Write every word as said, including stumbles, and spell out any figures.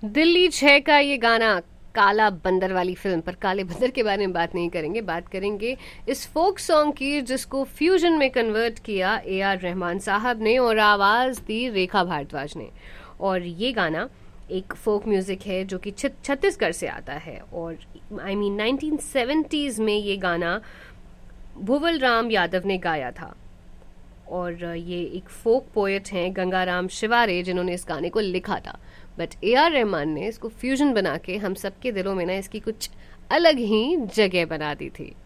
दिल्ली छह का ये गाना, काला बंदर वाली फिल्म, पर काले बंदर के बारे में बात नहीं करेंगे, बात करेंगे इस फोक सॉन्ग की जिसको फ्यूजन में कन्वर्ट किया ए आर रहमान साहब ने और आवाज़ दी रेखा भारद्वाज ने। और ये गाना एक फोक म्यूज़िक है जो कि छत्तीसगढ़ से आता है, और आई मीन नाइनटीन सेवेंटीज़ में ये गाना भुवल राम यादव ने गाया था। और ये एक फोक पोएट हैं गंगाराम शिवारे जिन्होंने इस गाने को लिखा था, बट ए आर रहमान ने इसको फ्यूजन बना के हम सबके दिलों में ना इसकी कुछ अलग ही जगह बना दी थी।